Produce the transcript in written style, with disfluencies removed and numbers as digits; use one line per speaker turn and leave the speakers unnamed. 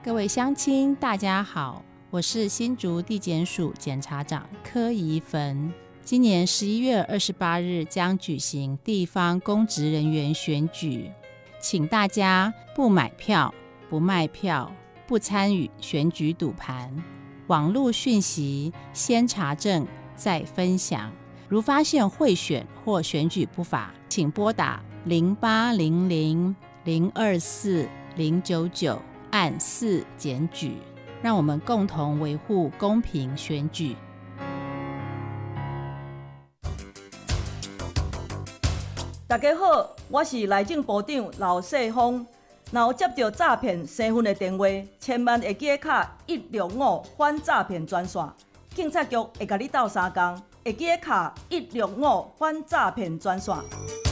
各位乡亲大家好，我是新竹地检署检察长柯怡汾。今年11月28日将举行地方公职人员选举，请大家不买票、不卖票、不参与选举赌盘，网络讯息先查证再分享。如发现贿选或选举不法，请拨打0800-024-099按4检举，让我们共同维护公平选举。
大家好，我是内政部长刘世芳。若有接到诈骗身份的电话，千万会记卡165反诈骗专线，警察局会甲你斗相共，会记卡165反诈骗专线。